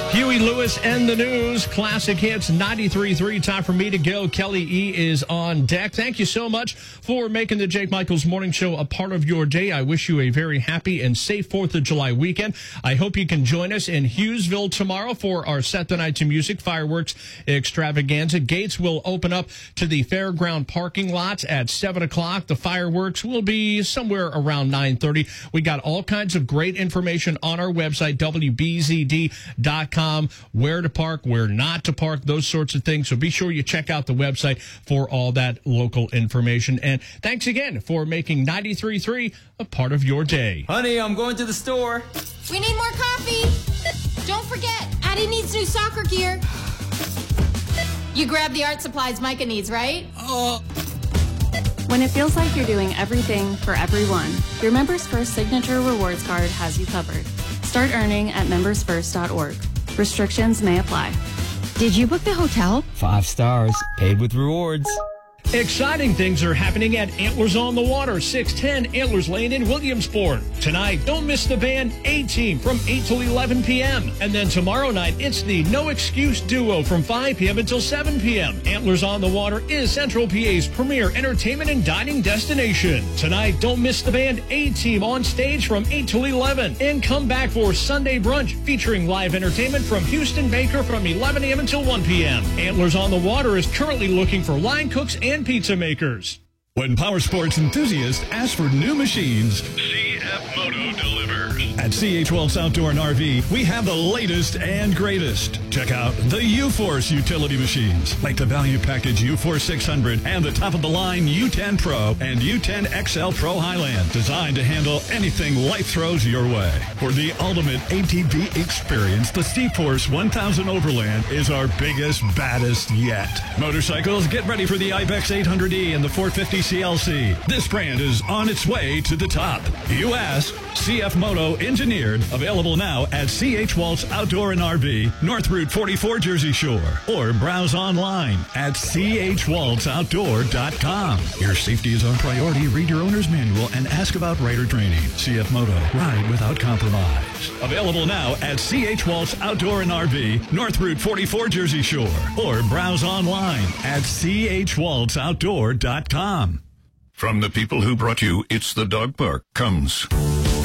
Huey Lewis and the News, classic hits, 93.3. Time for me to go. Kelly E is on deck. Thank you so much for making the Jake Michaels Morning Show a part of your day. I wish you a very happy and safe 4th of July weekend. I hope you can join us in Hughesville tomorrow for our Set the Night to Music fireworks extravaganza. Gates will open up to the fairground parking lot at 7 o'clock. The fireworks will be somewhere around 9:30. We got all kinds of great information on our website, WBZD.com. Where to park, where not to park, those sorts of things. So be sure you check out the website for all that local information. And thanks again for making 93.3 a part of your day. Honey, I'm going to the store. We need more coffee. Don't forget, Addie needs new soccer gear. You grabbed the art supplies Micah needs, right? When it feels like you're doing everything for everyone, your Members First Signature Rewards Card has you covered. Start earning at membersfirst.org. Restrictions may apply. Did you book the hotel? 5 stars, paid with rewards. Exciting things are happening at Antlers on the Water, 610 Antlers Lane in Williamsport. Tonight, don't miss the band A-Team from 8 till 11 p.m. And then tomorrow night, it's the No Excuse Duo from 5 p.m. until 7 p.m. Antlers on the Water is Central PA's premier entertainment and dining destination. Tonight, don't miss the band A-Team on stage from 8 till 11. And come back for Sunday Brunch featuring live entertainment from Houston Baker from 11 a.m. until 1 p.m. Antlers on the Water is currently looking for line cooks and pizza makers. When power sports enthusiasts ask for new machines, CF Moto delivers. At CH Wells Outdoor and RV, we have the latest and greatest. Check out the U-Force utility machines, like the Value Package U-Force 600 and the top-of-the-line U10 Pro and U10 XL Pro Highland, designed to handle anything life throws your way. For the ultimate ATV experience, the C-Force 1000 Overland is our biggest, baddest yet. Motorcycles, get ready for the Ibex 800E and the 450 CLC. This brand is on its way to the top. U.S. CF Moto engineered, available now at CH Waltz Outdoor and RV, North Route 44 Jersey Shore, or browse online at chwaltzoutdoor.com. Your safety is our priority. Read your owner's manual and ask about rider training. CF Moto, ride without compromise. Available now at CH Waltz Outdoor and RV, North Route 44 Jersey Shore, or browse online at chwaltzoutdoor.com. From the people who brought you It's the Dog Park comes